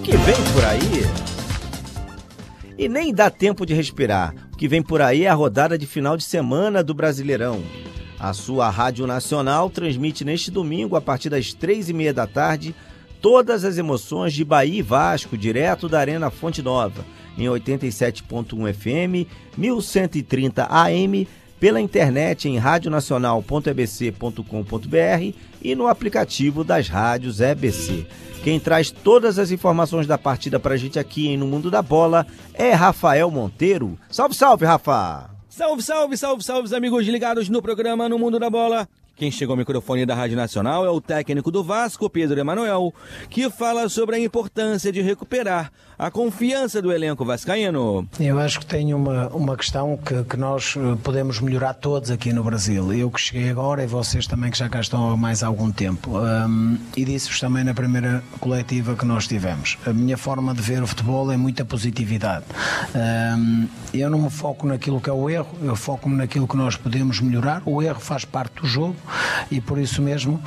que vem por aí? E nem dá tempo de respirar. O que vem por aí é a rodada de final de semana do Brasileirão. A sua Rádio Nacional transmite neste domingo, a partir das 3h30 da tarde, todas as emoções de Bahia e Vasco, direto da Arena Fonte Nova, em 87.1 FM, 1130 AM, pela internet em radionacional.ebc.com.br e no aplicativo das rádios EBC. Quem traz todas as informações da partida pra gente aqui No Mundo da Bola é Rafael Monteiro. Salve, salve, Rafa! Salve, salve, salve, salve, amigos ligados no programa No Mundo da Bola. Quem chegou ao microfone da Rádio Nacional é o técnico do Vasco, Pedro Emanuel, que fala sobre a importância de recuperar a confiança do elenco vascaíno. Eu acho que tem uma questão que nós podemos melhorar todos aqui no Brasil. Eu que cheguei agora e vocês também que já cá estão há mais algum tempo. E disse-vos também na primeira coletiva que nós tivemos. A minha forma de ver o futebol é muita positividade. Eu não me foco naquilo que é o erro, eu foco-me naquilo que nós podemos melhorar. O erro faz parte do jogo e por isso mesmo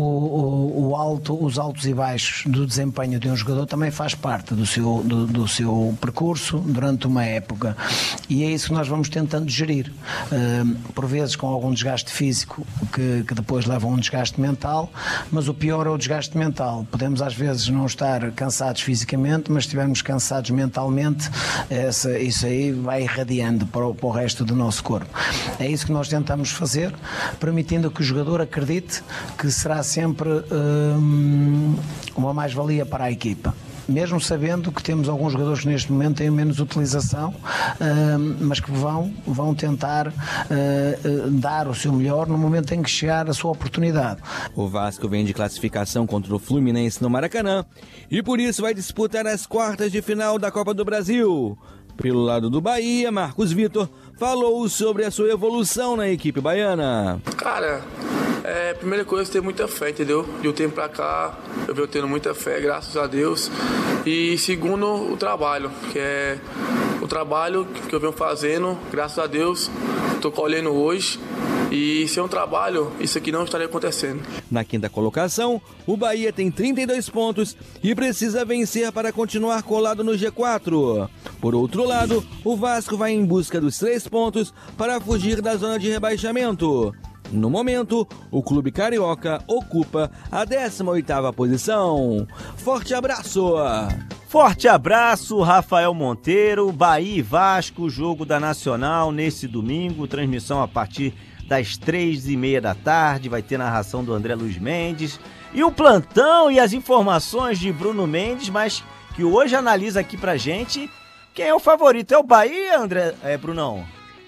os altos e baixos do desempenho de um jogador também faz parte do seu percurso durante uma época, e é isso que nós vamos tentando gerir, por vezes com algum desgaste físico que depois leva a um desgaste mental, mas o pior é o desgaste mental. Podemos às vezes não estar cansados fisicamente, mas se estivermos cansados mentalmente, isso aí vai irradiando para o resto do nosso corpo. É isso que nós tentamos fazer, permitindo que o jogador acredite que será sempre uma mais-valia para a equipa. Mesmo sabendo que temos alguns jogadores que neste momento têm menos utilização, mas que vão tentar dar o seu melhor no momento em que chegar a sua oportunidade. O Vasco vem de classificação contra o Fluminense no Maracanã e por isso vai disputar as quartas de final da Copa do Brasil. Pelo lado do Bahia, Marcos Vitor falou sobre a sua evolução na equipe baiana. Cara, primeira coisa é ter muita fé, entendeu? De um tempo pra cá, eu venho tendo muita fé, graças a Deus. E segundo, o trabalho, que é o trabalho que eu venho fazendo, graças a Deus, tô colhendo hoje. E se é um trabalho, isso aqui não estaria acontecendo. Na quinta colocação, o Bahia tem 32 pontos e precisa vencer para continuar colado no G4. Por outro lado, o Vasco vai em busca dos 3 pontos para fugir da zona de rebaixamento. No momento, o clube carioca ocupa a 18ª posição. Forte abraço! Forte abraço, Rafael Monteiro. Bahia e Vasco, jogo da Nacional nesse domingo, transmissão a partir das 3h30 da tarde, vai ter narração do André Luiz Mendes e o plantão e as informações de Bruno Mendes, mas que hoje analisa aqui pra gente quem é o favorito. É o Bahia, Brunão?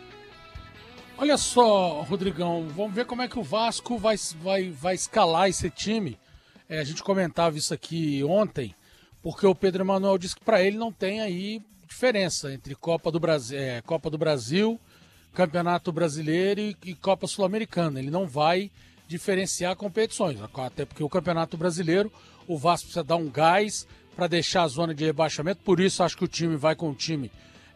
Olha só, Rodrigão, vamos ver como é que o Vasco vai escalar esse time. A gente comentava isso aqui ontem, porque o Pedro Emanuel disse que para ele não tem aí diferença entre Copa do Brasil, Campeonato Brasileiro e Copa Sul-Americana. Ele não vai diferenciar competições, até porque o Campeonato Brasileiro, o Vasco precisa dar um gás para deixar a zona de rebaixamento, por isso acho que o time vai com o time,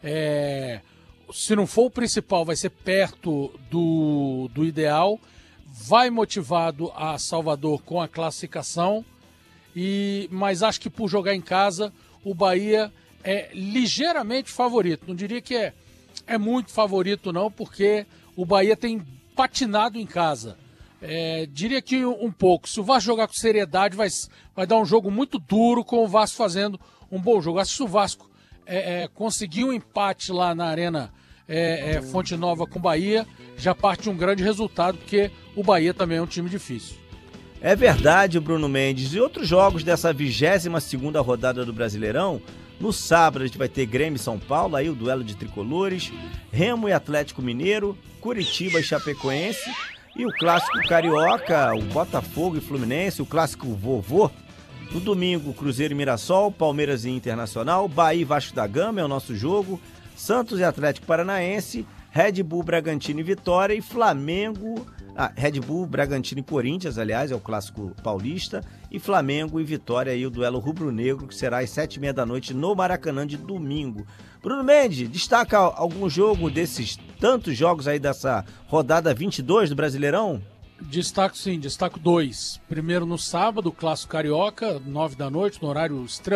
se não for o principal, vai ser perto do ideal, vai motivado a Salvador com a classificação, mas acho que por jogar em casa, o Bahia é ligeiramente favorito, não diria que é muito favorito não, porque o Bahia tem patinado em casa. Diria que um pouco. Se o Vasco jogar com seriedade, vai dar um jogo muito duro, com o Vasco fazendo um bom jogo. Acho que se o Vasco conseguir um empate lá na Arena Fonte Nova com o Bahia, já parte um grande resultado, porque o Bahia também é um time difícil. É verdade, Bruno Mendes. E outros jogos dessa 22ª rodada do Brasileirão? No sábado a gente vai ter Grêmio e São Paulo, aí o duelo de tricolores, Remo e Atlético Mineiro, Curitiba e Chapecoense, e o clássico carioca, o Botafogo e Fluminense, o clássico vovô. No domingo, Cruzeiro e Mirassol, Palmeiras e Internacional, Bahia e Vasco da Gama é o nosso jogo, Santos e Atlético Paranaense, Red Bull, Bragantino e Vitória, e Flamengo... Red Bull, Bragantino e Corinthians, aliás, é o clássico paulista, e Flamengo e Vitória, aí o duelo rubro-negro, que será às 7h30 da noite no Maracanã de domingo. Bruno Mendes, destaca algum jogo desses tantos jogos aí dessa rodada 22 do Brasileirão? Destaco 2. Primeiro no sábado, o clássico carioca, 9 da noite, no horário extremamente